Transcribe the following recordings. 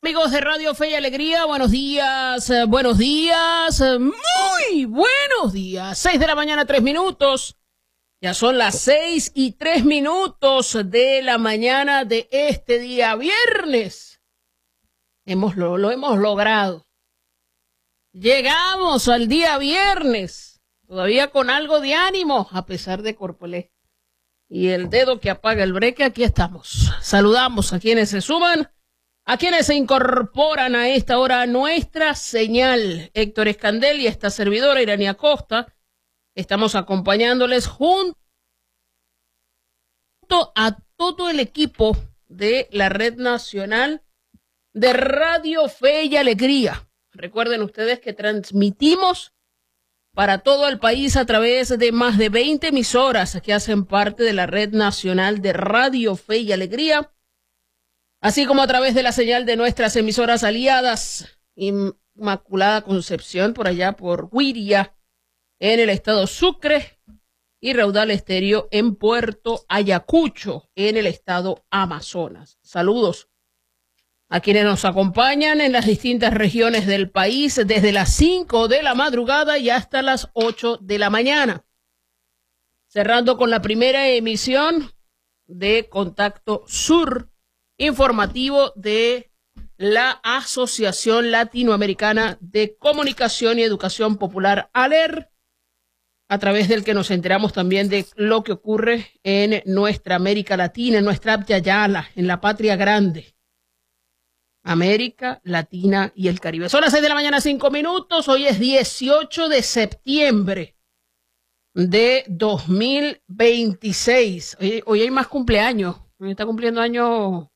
Amigos de Radio Fe y Alegría, buenos días, muy buenos días. 6 de la mañana, 3 minutos. Ya son las 6:03 de la mañana de este día viernes. Lo hemos logrado. Llegamos al día viernes, todavía con algo de ánimo, a pesar de Corpolé. Y el dedo que apaga el breque, aquí estamos. Saludamos a quienes se suman, a quienes se incorporan a esta hora a nuestra señal. Héctor Escandel y esta servidora, Irania Costa, estamos acompañándoles junto a todo el equipo de la Red Nacional de Radio Fe y Alegría. Recuerden ustedes que transmitimos para todo el país a través de más de 20 emisoras que hacen parte de la Red Nacional de Radio Fe y Alegría, así como a través de la señal de nuestras emisoras aliadas, Inmaculada Concepción, por allá por Huiria, en el estado Sucre, y Raudal Estéreo en Puerto Ayacucho, en el estado Amazonas. Saludos a quienes nos acompañan en las distintas regiones del país desde las 5 de la madrugada y hasta las 8 de la mañana. Cerrando con la primera emisión de Contacto Sur, informativo de la Asociación Latinoamericana de Comunicación y Educación Popular, ALER, a través del que nos enteramos también de lo que ocurre en nuestra América Latina, en nuestra Abya Yala, en la patria grande. América Latina y el Caribe. Son las 6 de la mañana, 5 minutos. Hoy es 18 de septiembre de 2026. Hoy hay más cumpleaños. Hoy está cumpliendo años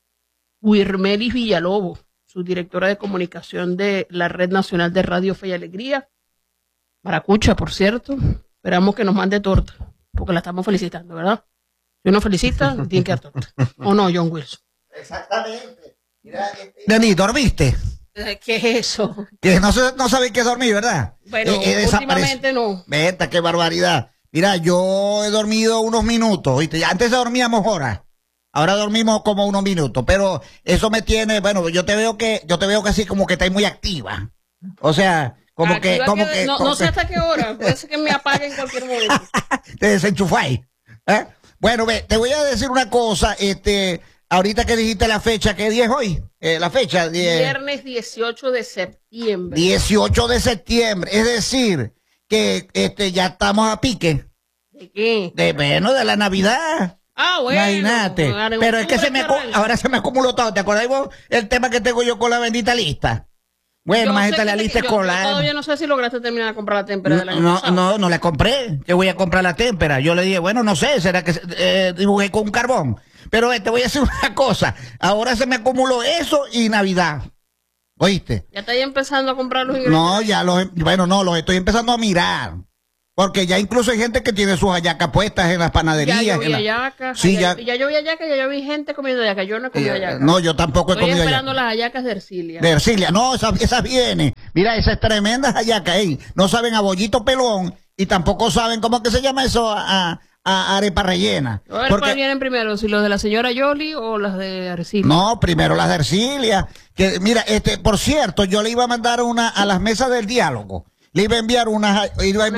Wirmelis Villalobo, su directora de comunicación de la Red Nacional de Radio Fe y Alegría. Maracucha, por cierto. Esperamos que nos mande torta, porque la estamos felicitando, ¿verdad? Si uno felicita, tiene que dar torta. ¿O no, John Wilson? Exactamente. Dani, ¿dormiste? ¿Qué es eso? Que no sabes qué es dormir, ¿verdad? Bueno, últimamente no. Vete, qué barbaridad. Mira, yo he dormido unos minutos, ¿viste? Antes dormíamos horas, ahora dormimos como unos minutos, pero eso me tiene, bueno, yo te veo que así como que estás muy activa. O sea, no sé hasta qué hora, puede ser que me apague en cualquier momento. Te desenchufáis. Bueno, te voy a decir una cosa, ahorita que dijiste la fecha, ¿qué día es hoy? La fecha. Viernes 18 de septiembre. 18 de septiembre. Es decir, que ya estamos a pique. ¿De qué? De la Navidad. Ah, bueno. Imagínate. Pero es que ahora se me acumuló todo. ¿Te acordáis vos el tema que tengo yo con la bendita lista? Bueno, imagínate la lista escolar. Yo todavía no sé si lograste terminar de comprar la témpera del año pasado. No la compré. Que voy a comprar la témpera. Yo le dije, bueno, no sé, será que dibujé con un carbón. Pero te voy a decir una cosa. Ahora se me acumuló eso y Navidad. ¿Oíste? ¿Ya estáis empezando a comprar los ingredientes? No, los estoy empezando a mirar. Porque ya incluso hay gente que tiene sus hallacas puestas en las panaderías. Ya yo vi hallacas. Sí, ya yo vi hallacas, ya yo vi gente comiendo hallacas. Yo no he comido hallacas. No, yo tampoco he comido hallacas. Estoy esperando las hallacas de Ercilia. De Ercilia. No, esas vienen. Mira, esas tremendas hallacas, no saben a bollito pelón y tampoco saben, ¿cómo que se llama eso? A arepa rellena. A ver, ¿cuál vienen primero? ¿Si los de la señora Yoli o las de Ercilia? No, primero las de Ercilia. Que, mira, por cierto, yo le iba a mandar a las mesas del diálogo. Le iba a enviar una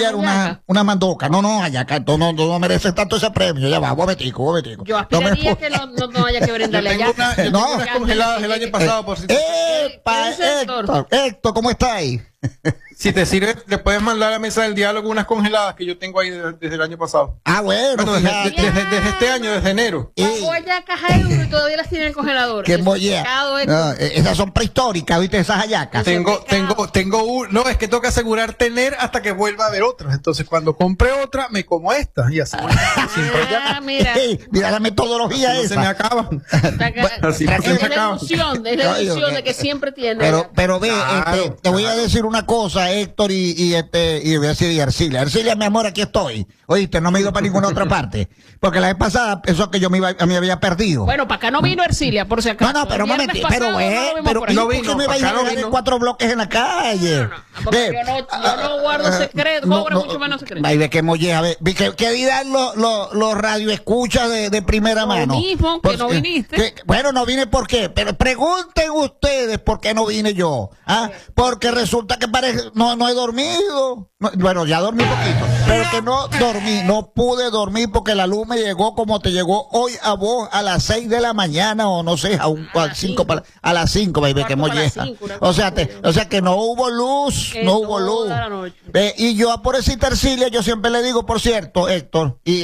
mandoca. No, hallaca, no merece tanto ese premio. Ya va, vometico. Yo aspiraría que no haya que brindarle hallaca. Tengo unas congeladas el año pasado por si te... Héctor, ¿cómo está ahí? Si te sirve, le puedes mandar a la mesa del diálogo unas congeladas que yo tengo ahí desde el año pasado. Ah, bueno. Desde este año, desde enero. Pagó hallacas a euro y todavía las tiene en el congelador. Qué mollea. No, esas son prehistóricas, ¿viste? Esas hallacas. Tengo no, es que tengo que asegurar tener hasta que vuelva a haber otras. Entonces, cuando compre otra, me como esta. Y así mira. Mira la metodología esa. No se me acaban. Es la ilusión de que siempre tiene. Pero ve, te voy a decir una cosa, a Héctor y voy a decir y Ercilia. Ercilia, mi amor, aquí estoy. Oíste, no me he ido para ninguna otra parte. Porque la vez pasada pensó que yo me había perdido. Bueno, para acá no vino Ercilia, por si acaso. No, pero un momento, pero no vino, ¿por qué me va a acá no llegar en vino. 4 bloques en la calle? Porque yo no guardo secretos, cobro mucho menos secretos. Ay, ve que molleja, ve, ¿qué dirán los radioescuchas de primera mano? Mismo, que no viniste. Bueno, no vine ¿por qué? Pero pregunten ustedes por qué no vine yo. ¿Ah? Porque resulta que no he dormido. Bueno, ya dormí poquito, pero que no dormí, no pude dormir porque la luz me llegó como te llegó hoy a vos a las 6 de la mañana o no sé, a las 5, baby, que molleja. O sea que no hubo luz, no hubo luz. Y yo a pobrecita Ercilia, yo siempre le digo, por cierto, Héctor y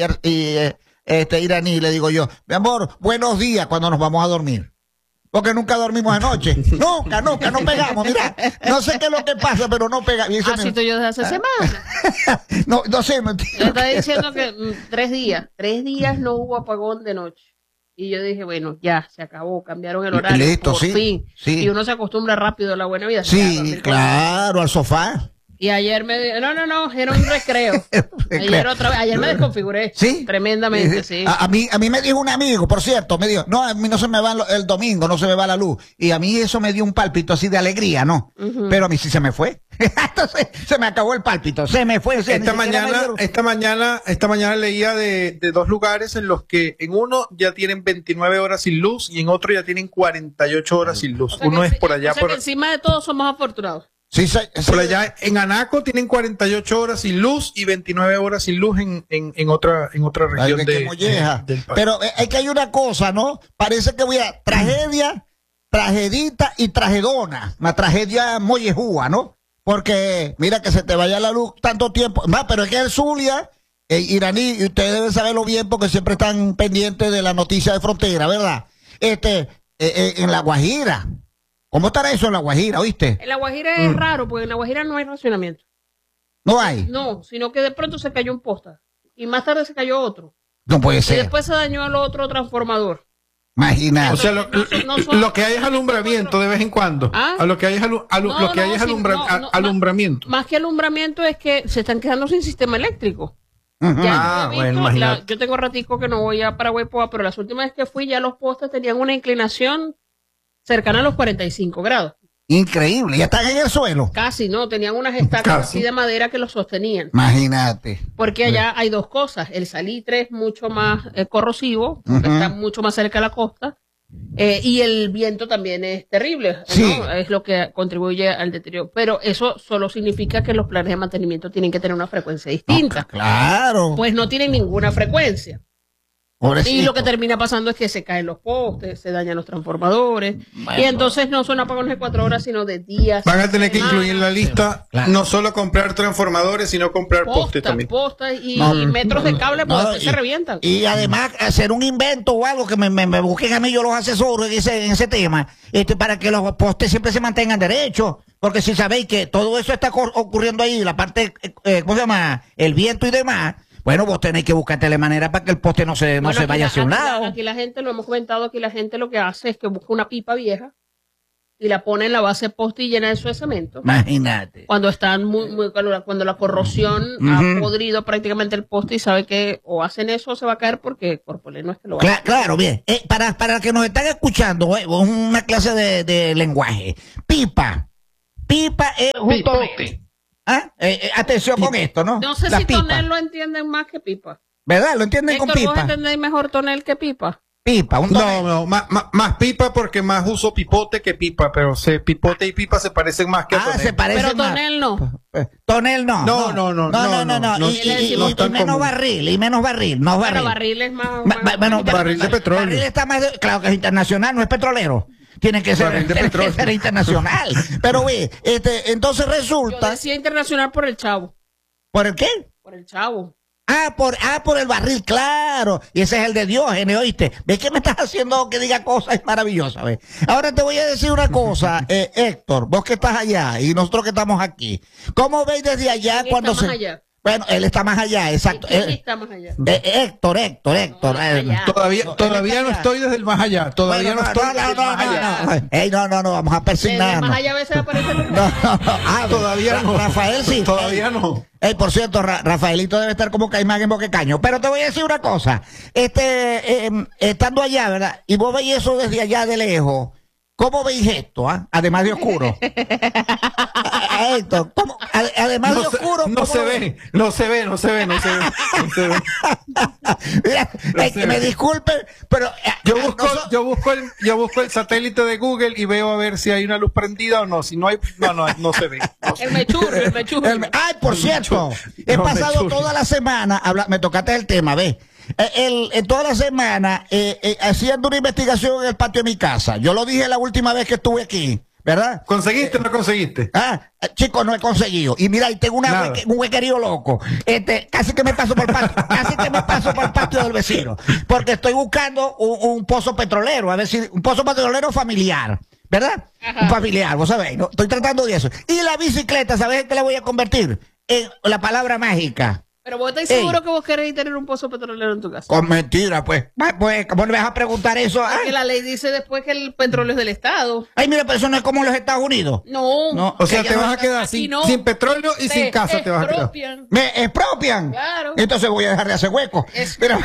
Iraní, le digo yo, mi amor, buenos días cuando nos vamos a dormir. Porque nunca dormimos anoche. Nunca, no pegamos. Mira, no sé qué es lo que pasa, pero no pegamos. Así estoy yo desde hace semanas. no sé. Me está diciendo que 3 días no hubo apagón de noche. Y yo dije, bueno, ya, se acabó, cambiaron el horario. Listo, por fin. Sí. Y uno se acostumbra rápido a la buena vida. Sí, claro, al sofá. Y ayer no, era un recreo. Ayer me desconfiguré. Sí. Tremendamente, sí. A mí me dijo un amigo, por cierto, me dijo, no, a mí no se me va el domingo, no se me va la luz. Y a mí eso me dio un pálpito así de alegría, ¿no? Pero a mí sí se me fue. Entonces se me acabó el pálpito, se me fue. Esta mañana leía de 2 lugares en los que en uno ya tienen 29 horas sin luz y en otro ya tienen 48 horas sin luz. Uno es por allá. Que encima de todo somos afortunados. Sí. Por allá en Anaco tienen 48 horas sin luz y 29 horas sin luz en otra región del país. Pero es que hay una cosa, ¿no? Parece que voy a tragedita y tragedona. Una tragedia mollejúa, ¿no? Porque mira que se te vaya la luz tanto tiempo. Pero es que el Zulia, Iraní, y ustedes deben saberlo bien porque siempre están pendientes de la noticia de frontera, ¿verdad? En La Guajira. ¿Cómo estará eso en La Guajira, oíste? En La Guajira es raro, porque en La Guajira no hay racionamiento. ¿No hay? No, sino que de pronto se cayó un poste. Y más tarde se cayó otro. No puede ser. Y después se dañó el otro transformador. Imagínate. O sea, lo que hay es alumbramiento de vez en cuando. ¿Ah? Lo que hay es alumbramiento. Más que alumbramiento es que se están quedando sin sistema eléctrico. Bueno, imagínate. Yo tengo ratico que no voy a Paraguaypoa, pero las últimas veces que fui ya los postes tenían una inclinación cercana a los 45 grados. Increíble, ya están en el suelo. Casi, ¿no? Tenían unas estacas así de madera que los sostenían. Imagínate. Porque allá hay 2 cosas. El salitre es mucho más corrosivo, porque está mucho más cerca de la costa. Y el viento también es terrible, Sí. ¿no? Es lo que contribuye al deterioro. Pero eso solo significa que los planes de mantenimiento tienen que tener una frecuencia distinta. Claro. Pues no tienen ninguna frecuencia. Pobrecito. Y lo que termina pasando es que se caen los postes, se dañan los transformadores. Y entonces no son apagones de 4 horas, sino de días. Van a tener que incluir en la lista no solo comprar transformadores, sino comprar postes también. Postas y metros de cable, porque después se revientan. Y además hacer un invento o algo que me busquen a mí, yo los asesoro en ese tema, para que los postes siempre se mantengan derechos. Porque si sabéis que todo eso está ocurriendo ahí, la parte, ¿cómo se llama? El viento y demás. Bueno, vos tenés que buscarte la manera para que el poste no se vaya hacia un lado. Aquí la gente, lo hemos comentado, aquí la gente lo que hace es que busca una pipa vieja y la pone en la base poste y llena eso de cemento. Imagínate. Cuando están muy calurosas, cuando la corrosión ha podrido prácticamente el poste y sabe que o hacen eso o se va a caer porque corpore no es que lo va a hacer. Claro, bien. Para que nos están escuchando, una clase de lenguaje. Pipa es justamente. Atención con esto, ¿no? No sé si tonel lo entienden más que pipa. ¿Verdad? ¿Lo entienden Héctor, con pipa? ¿vos entendéis mejor tonel que pipa? Pipa, un tonel. No, más pipa porque más uso pipote que pipa, pero pipote y pipa se parecen más que a tonel. Se parecen Pero más. tonel no. Tonel no. No. Y menos barril, no barril. Bueno, barril es más. Bueno, barril de petróleo. Barril está más, claro que es internacional, no es petrolero. Tiene que ser internacional. Pero, entonces Yo resulta. decía internacional por el chavo. ¿Por el qué? Por el chavo. Por el barril, claro. Y ese es el de Diógenes, ¿oíste? ¿Ves que me estás haciendo que diga cosas maravillosas? ¿Ves? Ahora te voy a decir una cosa, Héctor, vos que estás allá y nosotros que estamos aquí. ¿Cómo veis desde allá ¿Quién cuando está se... más allá? Bueno, él está más allá, exacto. ¿Quién está más allá? Héctor. allá. Todavía no estoy desde el más allá. Todavía Bueno, no estoy desde el más allá. Ey, no, vamos a Desde persignarnos. más allá a veces aparece el No. Ah, Todavía no. Rafael sí. Todavía no. Ey, por cierto, Rafaelito debe estar como Caimán en Boquecaño. Pero te voy a decir una cosa. Estando allá, ¿verdad? Y vos veis eso desde allá de lejos. ¿Cómo veis esto, además de oscuro? Héctor, además de oscuro. No se ve. Mira, que me disculpen, pero Yo busco el satélite de Google y veo a ver si hay una luz prendida o no. Si no hay, no se ve. El mechurro. Ay, por cierto, he pasado toda la semana, me tocaste el tema, ¿ves? Toda la semana haciendo una investigación en el patio de mi casa. Yo lo dije la última vez que estuve aquí, ¿verdad? ¿Conseguiste o no conseguiste? Chicos, no he conseguido. Y mira, y tengo un huequerío loco. Casi que me paso por el patio, del vecino. Porque estoy buscando un pozo petrolero, a ver si un pozo petrolero familiar. ¿Verdad? Ajá. Un familiar, vos sabéis, ¿no? Estoy tratando de eso. Y la bicicleta, ¿sabes qué la voy a convertir? En la palabra mágica. Pero vos estás seguro que vos queréis tener un pozo petrolero en tu casa. Con mentira, pues. Pues, ¿cómo le vas a preguntar eso? Porque la ley dice después que el petróleo es del Estado. Ay, mira, pero eso no es como en los Estados Unidos. No. O sea, te no, vas a quedar aquí sin petróleo y sin casa. Te vas a quedar. expropian. ¿Me expropian? Claro. Entonces voy a dejar de hacer hueco. Pero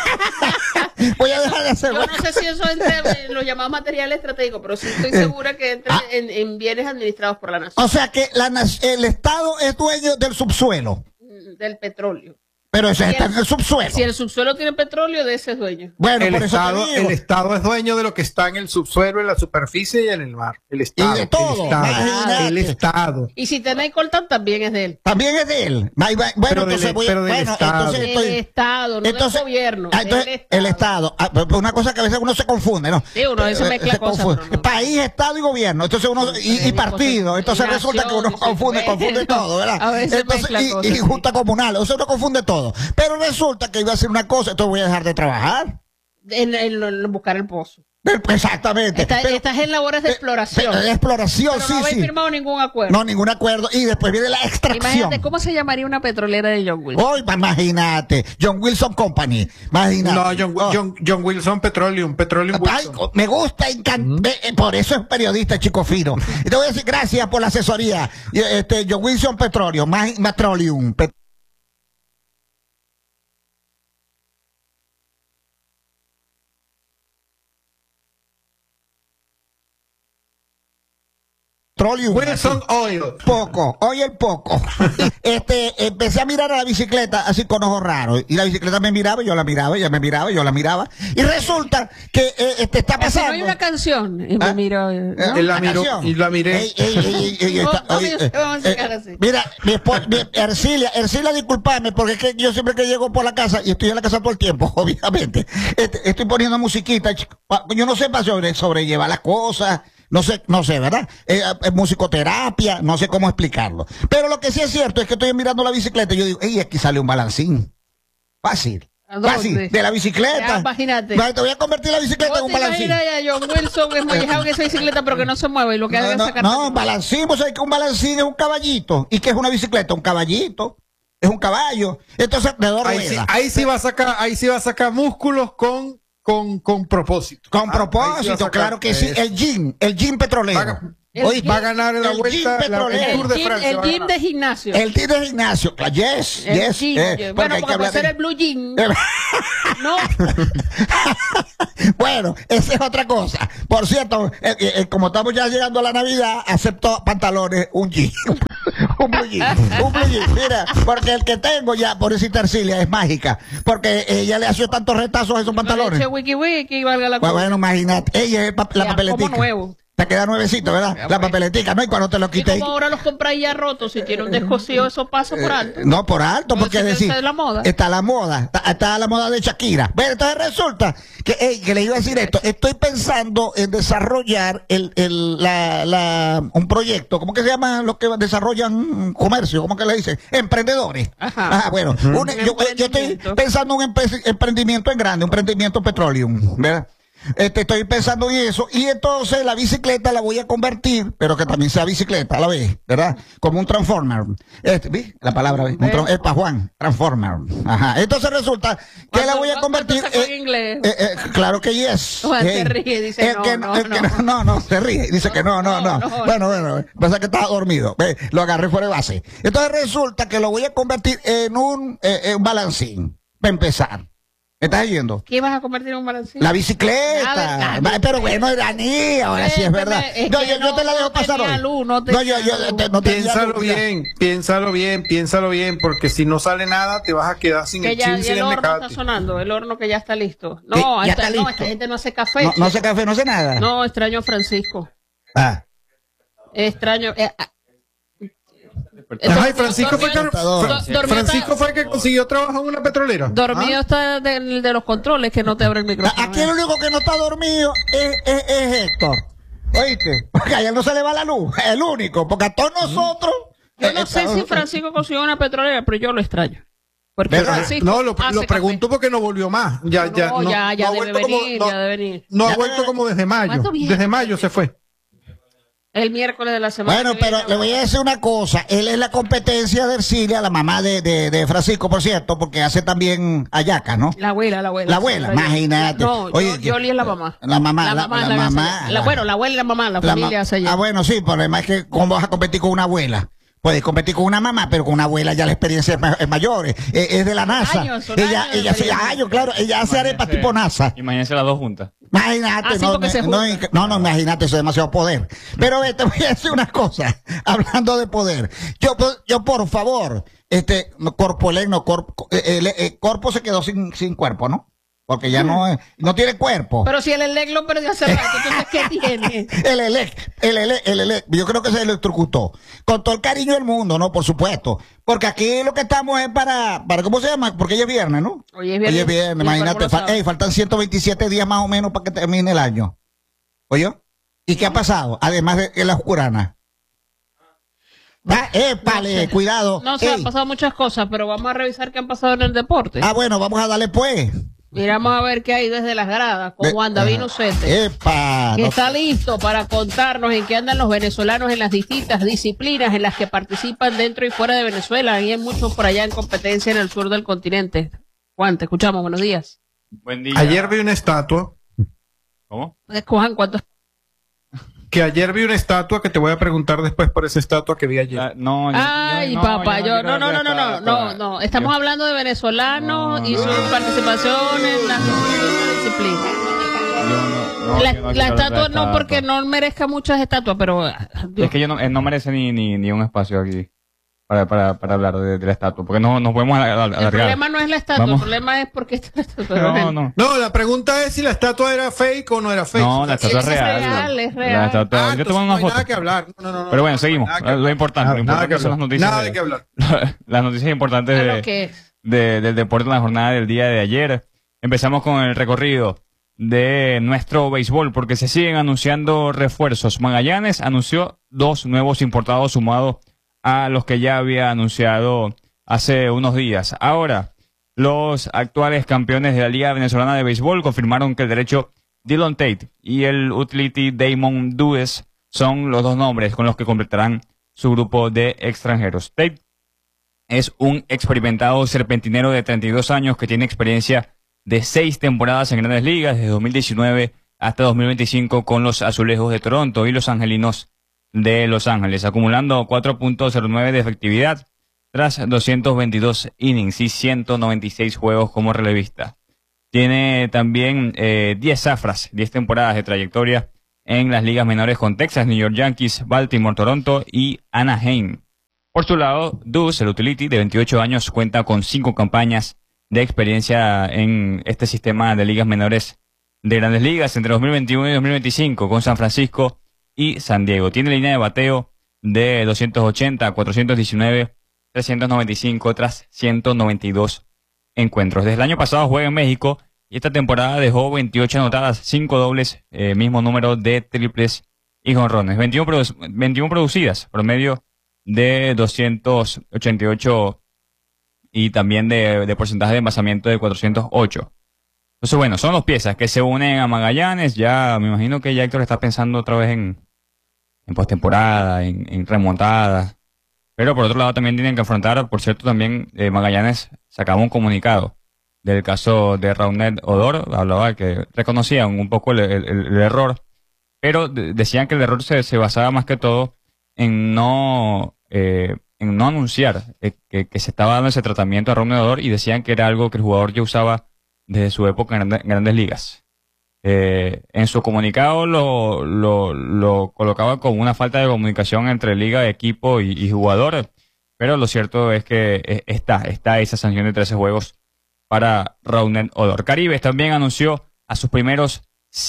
voy a dejar de hacer Yo hueco. no sé si eso entra en los llamados materiales estratégicos, pero sí estoy segura que entra en bienes administrados por la nación. O sea que el Estado es dueño del subsuelo. Del petróleo. Pero eso Si está el- en el subsuelo. Si el subsuelo tiene petróleo, de ese es dueño. Bueno, El por eso Estado, te digo. el Estado es dueño de lo que está en el subsuelo, en la superficie y en el mar. El Estado. Y de todo, imagínate. El Estado. Y si tenéis coltán, también es de él. También es de él. Bueno, Pero entonces del- voy pero del bueno, Estado. entonces Del estoy. Estado, no Entonces, del gobierno. entonces, del el Estado. Pero una cosa que a veces uno se confunde, ¿no? Sí, uno a veces mezcla cosas, pero no. País, Estado y gobierno. Entonces uno, y partido. Entonces Nación, resulta que uno sí, confunde bueno. todo, ¿verdad? A veces Entonces, mezcla cosas, y sí. junta comunal. O sea, uno confunde todo. Pero resulta que iba a hacer una cosa, entonces voy a dejar de trabajar. En buscar el pozo. Exactamente. Estás en labores de exploración. De exploración, Pero sí, no habéis sí. firmado ningún acuerdo. No, ningún acuerdo. Y después viene la extracción. Imagínate, ¿cómo se llamaría una petrolera de John Wilson? Hoy, imagínate, John Wilson Company. Imagínate. No, John Wilson Petroleum Ay, Wilson. me gusta, por eso es periodista, chico fino. Y te voy a decir gracias por la asesoría. John Wilson Petroleum, Petroleum. Petroleum. Wilson Oil. Poco, oye el poco. Empecé a mirar a la bicicleta así con ojos raros. Y la bicicleta me miraba, y yo la miraba, ella me miraba, y yo la miraba. Y resulta que está Si pasando. no hay una canción. Y me miro. ¿no? Él la miró canción. y la miré. Mira, Ercilia, disculpame, porque es que yo siempre que llego por la casa, y estoy en la casa todo el tiempo, obviamente, estoy poniendo musiquita, yo no sé para sobrellevar las cosas, no sé, ¿verdad? Musicoterapia, no sé cómo explicarlo. Pero lo que sí es cierto es que estoy mirando la bicicleta y yo digo, ey, aquí sale un balancín. Fácil. ¿A dónde? Fácil, de la bicicleta. Ya, imagínate. Te voy a convertir la bicicleta en un balancín. Imaginas a John Wilson esmollejado en esa bicicleta, pero que no se mueve y lo que haga es sacar. No, balancín, vos sabés que un balancín es un caballito. ¿Y qué es una bicicleta? Un caballito. Es un caballo. Entonces, de dos ruedas. Ahí sí va a sacar músculos con propósito. Con Ahí sí va a propósito, sacar claro que sí. El gym petrolero. El va a ganar en la el vuelta gym petrolero. el Tour de Francia. El va a gym ganar. de gimnasio. El gym de gimnasio. Yes. El gym. Porque Bueno, hay que porque hablar puede ser de- el blue jean. No. Bueno, esa es otra cosa. Por cierto, como estamos ya llegando a la Navidad, acepto pantalones, un jean. un blue jean. Un blue jean. Mira, porque el que tengo ya, por decir Tercilia, es mágica. Porque ella le ha hecho tantos retazos a esos pantalones. Eche wiki, valga la cosa. Bueno, imagínate. Ella es la Ya, papeletica. como nuevo. Te queda nuevecito, ¿verdad? Ya, La pues. papeletica, ¿no? Y cuando te lo Y quites. como ahora los compráis ya rotos, si tiene un descosido, eso pasa por alto. No, por alto, porque Entonces, decir. esa es la moda. Está la moda. Está la moda de Shakira. Bueno, entonces resulta que le iba a decir esto. Estoy pensando en desarrollar un proyecto. ¿Cómo que se llama los que desarrollan comercio? ¿Cómo que le dicen? Emprendedores. Ajá. Bueno. Yo estoy pensando en un emprendimiento en grande, un emprendimiento petroleum, ¿verdad? Estoy pensando en eso. Y entonces la bicicleta la voy a convertir, pero que también sea bicicleta a la vez, ¿verdad? Como un transformer. ¿Ves? La palabra, ¿ves? Es para Juan, transformer. Ajá. Entonces resulta que la voy a convertir. En inglés? Claro que yes. Juan se ríe, dice no, se ríe. Dice que no. Bueno, pasa que estaba dormido. Lo agarré fuera de base. Entonces resulta que lo voy a convertir en un balancín, para empezar. ¿Me estás yendo? ¿Qué vas a convertir en un balancín? La bicicleta. Pero bueno, Dani, ahora sí es verdad. Yo te la dejo pasar hoy. Piénsalo bien, porque si no sale nada, te vas a quedar sin el chin, sin el horno mecate. está sonando, el horno que ya está listo. No, esta gente no hace café. No hace café, no hace nada. No, extraño a Francisco. Extraño. Ay, Francisco fue el que consiguió trabajo en una petrolera. Dormido está de los controles, que no te abre el micrófono. Aquí el único que no está dormido es Héctor. ¿Oíste? Porque allá no se le va la luz. El único. Porque a todos nosotros. Yo no sé si Francisco consiguió una petrolera, pero yo lo extraño. Porque Francisco lo pregunto porque no volvió más. Ya debe venir. No ha vuelto como desde mayo. Desde mayo se fue. El miércoles de la semana. Bueno, pero le voy a decir una cosa. Él es la competencia de Ercilia, la mamá de Francisco, por cierto, porque hace también ayaca, ¿no? La abuela. La abuela, imagínate. No, Yoli es la mamá. La mamá. Bueno, la abuela y la mamá, la familia hace ayaca. Bueno, sí, el problema es que ¿cómo vas a competir con una abuela? Puedes competir con una mamá, pero con una abuela ya la experiencia es mayor. Es de la NASA. Ella hace arepas tipo NASA. Imagínense las dos juntas. Imagínate, imagínate, eso es demasiado poder. Pero te voy a decir una cosa, hablando de poder. Yo por favor, Corpo se quedó sin cuerpo, ¿no? Porque ya no tiene cuerpo. Pero si el ELEC lo perdió hace rato, entonces ¿qué tiene? El ELEC, yo creo que se electrocutó. Con todo el cariño del mundo, ¿no? Por supuesto. Porque aquí lo que estamos es para ¿cómo se llama? Porque hoy es viernes, ¿no? Hoy es viernes, imagínate. Faltan 127 días más o menos para que termine el año. ¿Oye? ¿Y qué ha pasado? Además de la oscurana. Épale, cuidado. No sé, han pasado muchas cosas, pero vamos a revisar qué han pasado en el deporte. Bueno, vamos a darle pues. Miramos a ver qué hay desde las gradas con Juan David Ucete, que está listo para contarnos en qué andan los venezolanos en las distintas disciplinas en las que participan dentro y fuera de Venezuela. Y hay muchos por allá en competencia en el sur del continente. Juan, te escuchamos, buenos días. Buen día. Ayer vi una estatua. ¿Cómo? Juan, ¿cuántos? Que ayer vi una estatua que te voy a preguntar después por esa estatua que vi ayer. No. Estamos hablando de venezolanos y su participación en las disciplinas. La estatua no, porque no merezca muchas estatuas, pero es que no merece ni un espacio aquí para hablar de la estatua, porque no nos podemos alargar. El problema no es la estatua, el problema es porque está la estatua. No, la pregunta es si la estatua era fake o no era fake. No, la estatua es real. Es real. Yo tomo una foto. Nada que hablar. No. Pero bueno, seguimos. Lo importante son las noticias. Nada de qué hablar. Las noticias importantes del deporte en la jornada del día de ayer. Empezamos con el recorrido de nuestro béisbol, porque se siguen anunciando refuerzos. Magallanes anunció 2 nuevos importados sumados a los que ya había anunciado hace unos días. Ahora, los actuales campeones de la Liga Venezolana de Béisbol confirmaron que el derecho Dylan Tate y el utility Damon Dues son los 2 nombres con los que completarán su grupo de extranjeros. Tate es un experimentado serpentinero de 32 años que tiene experiencia de 6 temporadas en Grandes Ligas, desde 2019 hasta 2025 con los Azulejos de Toronto y los Angelinos de Los Ángeles, acumulando 4.09 de efectividad tras 222 innings y 196 juegos como relevista. Tiene también 10 zafras, 10 temporadas de trayectoria en las ligas menores con Texas, New York Yankees, Baltimore, Toronto y Anaheim. Por su lado, Deuce, el utility de 28 años, cuenta con 5 campañas de experiencia en este sistema de ligas menores de Grandes Ligas entre 2021 y 2025 con San Francisco y San Diego. Tiene línea de bateo de 280, 419, 395 tras 192 encuentros. Desde el año pasado juega en México y esta temporada dejó 28 anotadas, 5 dobles, mismo número de triples y jonrones. 21 producidas, promedio de 288 y también de porcentaje de envasamiento de 408. Entonces, bueno, son dos piezas que se unen a Magallanes. Ya me imagino que ya Héctor está pensando otra vez en postemporada, en remontada. Pero por otro lado también tienen que afrontar, por cierto, también Magallanes sacaba un comunicado del caso de Raunet Odor, hablaba que reconocían un poco el error, pero decían que el error se basaba más que todo en no anunciar que se estaba dando ese tratamiento a Raunet Odor, y decían que era algo que el jugador ya usaba desde su época en Grandes Ligas. En su comunicado lo colocaba como una falta de comunicación entre liga, equipo y jugador, pero lo cierto es que está esa sanción de 13 juegos para Raunet Odor. Caribes también anunció a sus primeros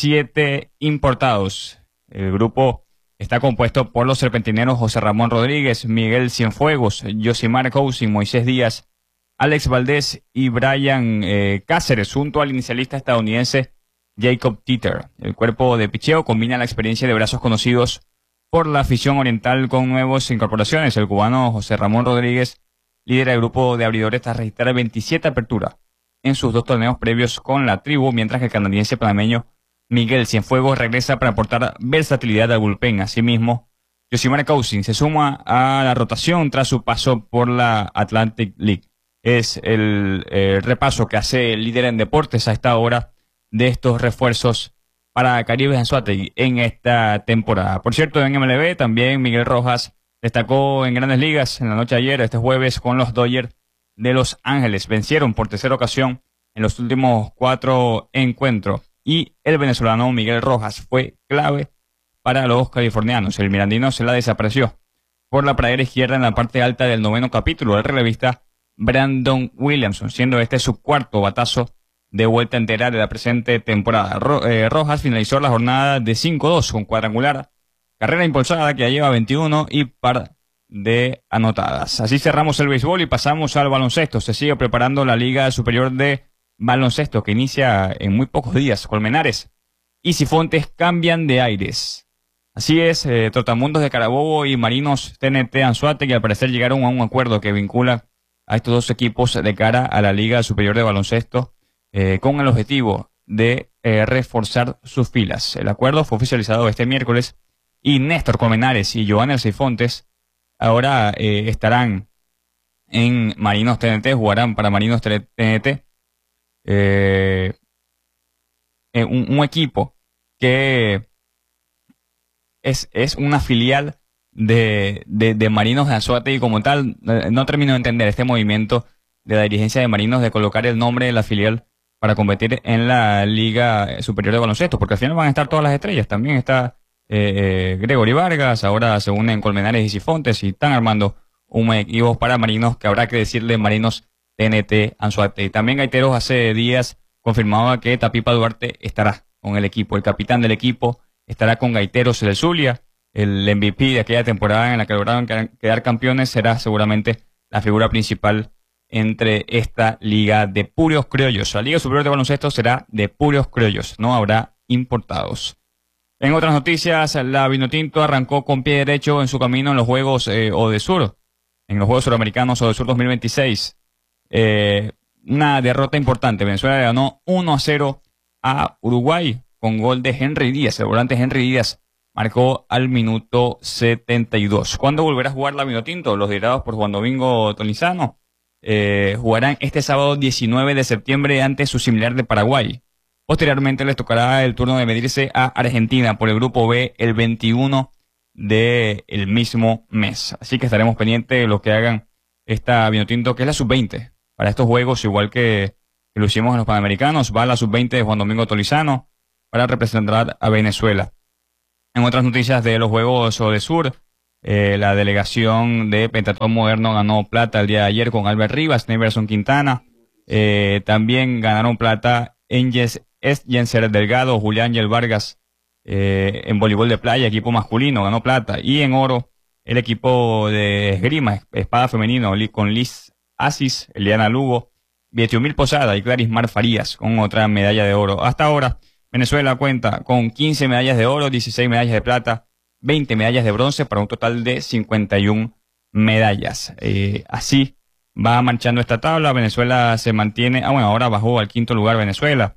7 importados. El grupo está compuesto por los serpentineros José Ramón Rodríguez, Miguel Cienfuegos, Yosimar Cousin, Moisés Díaz, Alex Valdés y Brian Cáceres, junto al inicialista estadounidense Jacob Teeter. El cuerpo de picheo combina la experiencia de brazos conocidos por la afición oriental con nuevas incorporaciones. El cubano José Ramón Rodríguez lidera el grupo de abridores tras registrar 27 aperturas en sus 2 torneos previos con la tribu, mientras que el canadiense panameño Miguel Cienfuegos regresa para aportar versatilidad al bullpen. Asimismo, Yosimar Cousin se suma a la rotación tras su paso por la Atlantic League. Es el repaso que hace el líder en deportes a esta hora de estos refuerzos para Caribes Anzoátegui en esta temporada. Por cierto, en MLB también Miguel Rojas destacó en Grandes Ligas en la noche de ayer, este jueves, con los Dodgers de Los Ángeles. Vencieron por tercera ocasión en los últimos 4 encuentros, y el venezolano Miguel Rojas fue clave para los californianos. El mirandino se la desapareció por la pradera izquierda en la parte alta del 9º capítulo del relevista Brandon Williamson, siendo este su 4º batazo de vuelta entera de la presente temporada. Rojas finalizó la jornada de 5-2 con cuadrangular, carrera impulsada que ya lleva 21 y par de anotadas. Así cerramos el béisbol y pasamos al baloncesto. Se sigue preparando la Liga Superior de Baloncesto, que inicia en muy pocos días. Colmenares y Sifontes cambian de aires. Así es, Trotamundos de Carabobo y Marinos TNT Anzoátegui, que al parecer llegaron a un acuerdo que vincula a estos 2 equipos de cara a la Liga Superior de Baloncesto, con el objetivo de reforzar sus filas. El acuerdo fue oficializado este miércoles, y Néstor Colmenares y Joanel Sifontes ahora estarán en Marinos TNT, jugarán para Marinos TNT, un equipo que es una filial de Marinos de Anzoátegui como tal. No termino de entender este movimiento de la dirigencia de Marinos de colocar el nombre de la filial para competir en la Liga Superior de Baloncesto, porque al final van a estar todas las estrellas. También está Gregory Vargas, ahora se unen Colmenares y Sifontes, y están armando un equipo para Marinos, que habrá que decirle Marinos TNT Anzoátegui. También Gaiteros hace días confirmaba que Tapipa Duarte estará con el equipo. El capitán del equipo estará con Gaiteros del Zulia. El MVP de aquella temporada en la que lograron quedar campeones será seguramente la figura principal entre esta liga de puros criollos. La Liga Superior de Baloncesto será de puros criollos, no habrá importados. En otras noticias, la Vinotinto arrancó con pie derecho en su camino en los Juegos Odesur, en los Juegos Suramericanos Odesur 2026. Una derrota importante. Venezuela le ganó 1-0 a Uruguay con gol de Henry Díaz. El volante Henry Díaz marcó al minuto 72. ¿Cuándo volverá a jugar la Vinotinto? Los liderados por Juan Domingo Tolizano jugarán este sábado 19 de septiembre ante su similar de Paraguay. Posteriormente les tocará el turno de medirse a Argentina por el grupo B el 21 del mismo mes. Así que estaremos pendientes de lo que hagan esta Vinotinto, que es la sub-20 para estos juegos, igual que lo hicimos en los Panamericanos. Va la sub-20 de Juan Domingo Tolizano para representar a Venezuela. En otras noticias de los Juegos Odesur, la delegación de Pentatón Moderno ganó plata el día de ayer con Albert Rivas, Neverson Quintana. También ganaron plata Jenser Delgado, Julián Yel Vargas en voleibol de playa, equipo masculino, ganó plata. Y en oro, el equipo de esgrima, espada femenino, con Liz Asis, Eliana Lugo, Vietiumil Posada y Clarismar Farías con otra medalla de oro. Hasta ahora, Venezuela cuenta con 15 medallas de oro, 16 medallas de plata, 20 medallas de bronce, para un total de 51 medallas. Así va marchando esta tabla. Venezuela se mantiene, ahora bajó al 5º lugar Venezuela.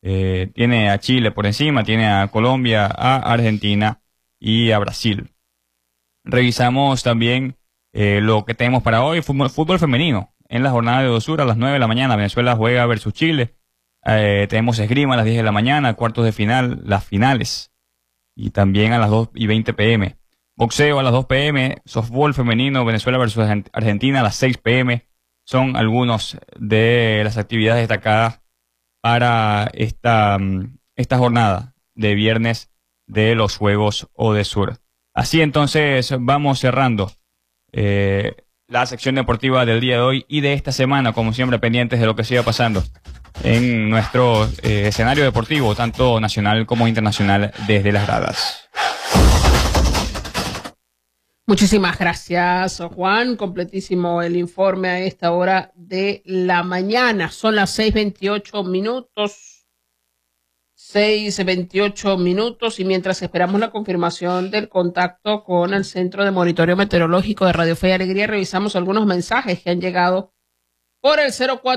Tiene a Chile por encima, tiene a Colombia, a Argentina y a Brasil. Revisamos también lo que tenemos para hoy, fútbol femenino. En la jornada de dosura a las 9 de la mañana, Venezuela juega versus Chile. Tenemos esgrima a las 10 de la mañana, cuartos de final, las finales. Y también a las 2:20 p.m. Boxeo a las 2 p.m., softball femenino, Venezuela versus Argentina a las 6 p.m. Son algunos de las actividades destacadas para esta jornada de viernes de los Juegos Odesur. Así entonces vamos cerrando la sección deportiva del día de hoy y de esta semana, como siempre pendientes de lo que siga pasando en nuestro escenario deportivo, tanto nacional como internacional, desde las gradas. Muchísimas gracias, Juan. Completísimo el informe a esta hora de la mañana. Son las 6:28 minutos. 6:28 minutos. Y mientras esperamos la confirmación del contacto con el Centro de Monitoreo Meteorológico de Radio Fe y Alegría, revisamos algunos mensajes que han llegado por el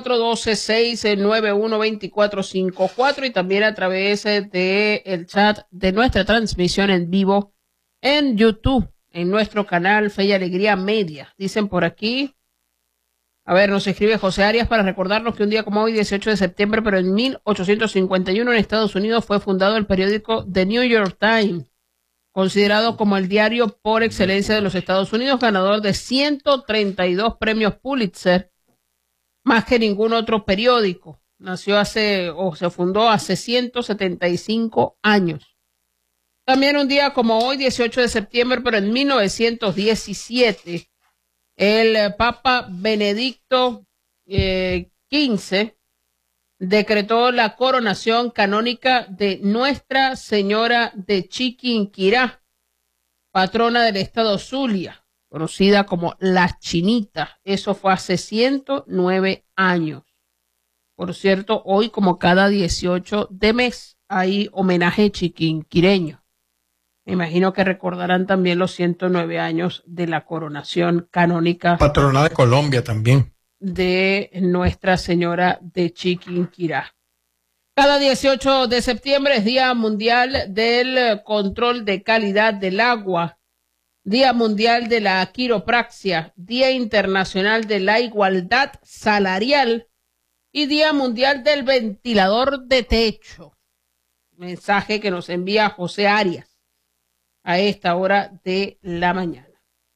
0412-691-2454 y también a través del chat de nuestra transmisión en vivo en YouTube, en nuestro canal Fe y Alegría Media. Dicen por aquí, a ver, nos escribe José Arias para recordarnos que un día como hoy, 18 de septiembre, pero en 1851 en Estados Unidos fue fundado el periódico The New York Times, considerado como el diario por excelencia de los Estados Unidos, ganador de 132 premios Pulitzer, más que ningún otro periódico. Se fundó hace 175 años. También un día como hoy, 18 de septiembre, pero en 1917, el Papa Benedicto XV decretó la coronación canónica de Nuestra Señora de Chiquinquirá, patrona del estado Zulia, conocida como La Chinita. Eso fue hace 109 años. Por cierto, hoy, como cada 18 de mes, hay homenaje chiquinquireño. Me imagino que recordarán también los 109 años de la coronación canónica. Patrona de Colombia también. De Nuestra Señora de Chiquinquirá. Cada 18 de septiembre es Día Mundial del Control de Calidad del Agua, Día Mundial de la Quiropraxia, Día Internacional de la Igualdad Salarial y Día Mundial del Ventilador de Techo. Mensaje que nos envía José Arias a esta hora de la mañana.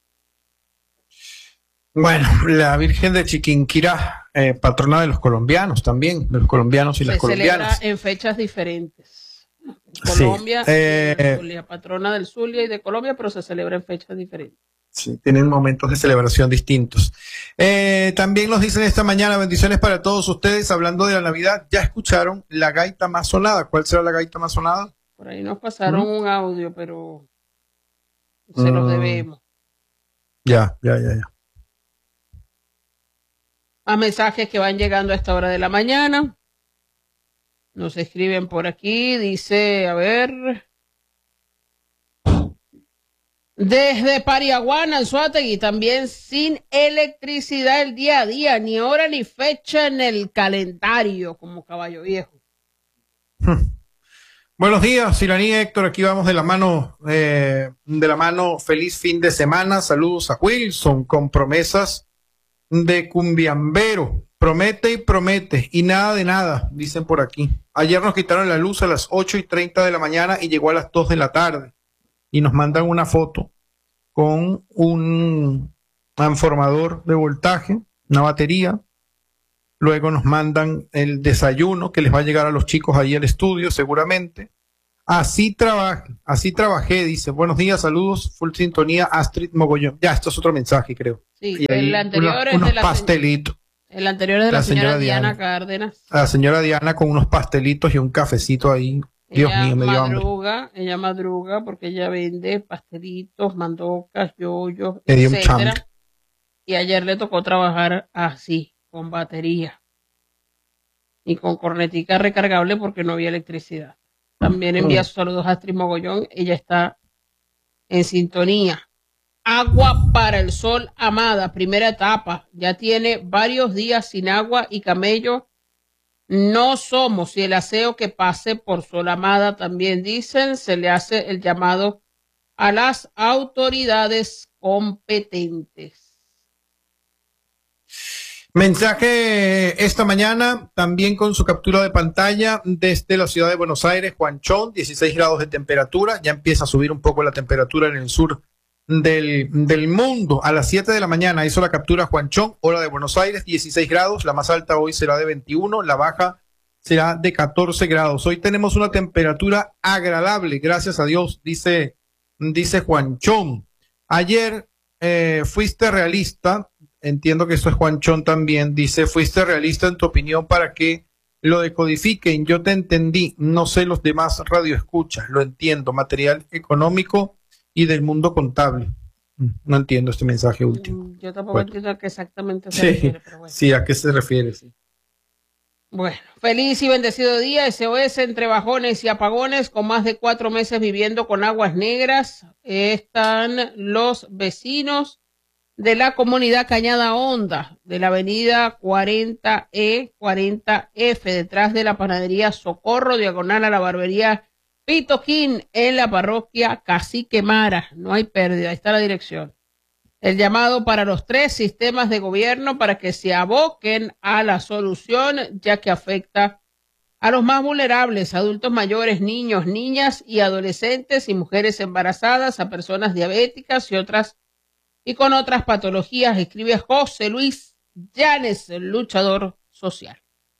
Bueno, la Virgen de Chiquinquirá, patrona de los colombianos también, de los colombianos y las colombianas. Se celebra en fechas diferentes. Colombia, sí, Zulia, patrona del Zulia y de Colombia, pero se celebra en fechas diferentes. Sí, tienen momentos de celebración distintos. También nos dicen esta mañana, bendiciones para todos ustedes, hablando de la Navidad. ¿Ya escucharon la gaita más sonada? ¿Cuál será la gaita más sonada? Por ahí nos pasaron un audio, pero se los debemos. Ya. Más mensajes que van llegando a esta hora de la mañana. Nos escriben por aquí, dice, a ver, desde Pariaguana, Anzoátegui, también sin electricidad el día a día, ni hora ni fecha en el calendario, como Caballo Viejo. Buenos días, Silani, Héctor, aquí vamos de la mano, feliz fin de semana, saludos a Wilson, con promesas de cumbiambero, promete y promete, y nada de nada, dicen por aquí. Ayer nos quitaron la luz a las 8:30 de la mañana y llegó a las 2 de la tarde, y nos mandan una foto con un transformador de voltaje, una batería. Luego nos mandan el desayuno que les va a llegar a los chicos ahí al estudio, seguramente. Así trabajé, dice. Buenos días, saludos, full sintonía, Astrid Mogollón. Ya, esto es otro mensaje, creo. Sí, y el anterior es unos de la pastelitos. El anterior es de la señora Diana Cárdenas. La señora Diana con unos pastelitos y un cafecito ahí. Dios mío, me dio hambre. Ella madruga porque ella vende pastelitos, mandocas, yoyos, etcétera. Y ayer le tocó trabajar así, con batería y con cornetica recargable porque no había electricidad. También envía sus saludos a Astrid Mogollón. Ella está en sintonía. Agua para el Sol Amada, primera etapa. Ya tiene varios días sin agua y Camello no somos. Y el aseo que pase por Solamada también dicen, se le hace el llamado a las autoridades competentes. Mensaje esta mañana, también con su captura de pantalla desde la ciudad de Buenos Aires, Huanchón, 16 grados de temperatura, ya empieza a subir un poco la temperatura en el sur del mundo. A las 7 de la mañana hizo la captura Huanchón, hora de Buenos Aires, 16 grados, la más alta hoy será de 21, la baja será de 14 grados. Hoy tenemos una temperatura agradable, gracias a Dios, dice Huanchón. Ayer fuiste realista, entiendo que esto es Huanchón también, dice, fuiste realista en tu opinión para que lo decodifiquen, yo te entendí, no sé los demás radioescuchas, lo entiendo, material económico y del mundo contable. No entiendo este mensaje último. Yo tampoco entiendo a qué exactamente se refiere, pero bueno. Sí, a qué se refiere, sí. Bueno, feliz y bendecido día, SOS entre bajones y apagones, con más de 4 meses viviendo con aguas negras. Están los vecinos de la comunidad Cañada Honda, de la avenida 40E, 40F, detrás de la panadería Socorro, diagonal a la barbería Pitoquín, en la parroquia Cacique Mara. No hay pérdida, ahí está la dirección. El llamado para los 3 sistemas de gobierno para que se aboquen a la solución, ya que afecta a los más vulnerables, adultos mayores, niños, niñas y adolescentes y mujeres embarazadas, a personas diabéticas y con otras patologías, escribe José Luis Llanes, el luchador social.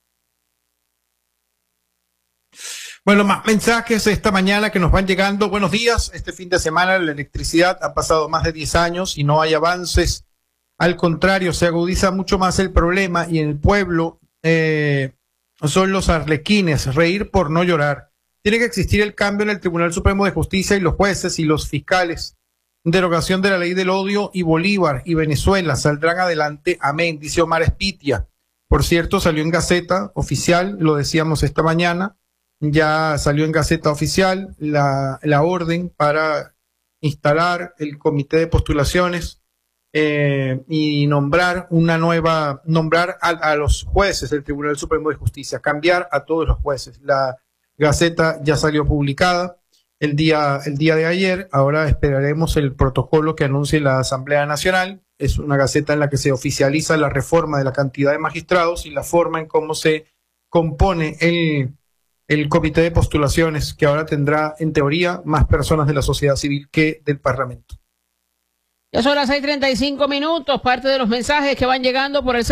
Bueno, más mensajes esta mañana que nos van llegando. Buenos días. Este fin de semana la electricidad ha pasado más de 10 años y no hay avances. Al contrario, se agudiza mucho más el problema y en el pueblo son los arlequines, reír por no llorar. Tiene que existir el cambio en el Tribunal Supremo de Justicia y los jueces y los fiscales. Derogación de la ley del odio y Bolívar y Venezuela saldrán adelante. Amén, dice Omar Espitia. Por cierto, salió en Gaceta Oficial, lo decíamos esta mañana. Ya salió en Gaceta Oficial la orden para instalar el comité de postulaciones y nombrar a los jueces del Tribunal Supremo de Justicia, cambiar a todos los jueces. La Gaceta ya salió publicada el día de ayer. Ahora esperaremos el protocolo que anuncie la Asamblea Nacional. Es una Gaceta en la que se oficializa la reforma de la cantidad de magistrados y la forma en cómo se compone el comité de postulaciones, que ahora tendrá, en teoría, más personas de la sociedad civil que del Parlamento. Ya son las 6:35, parte de los mensajes que van llegando por el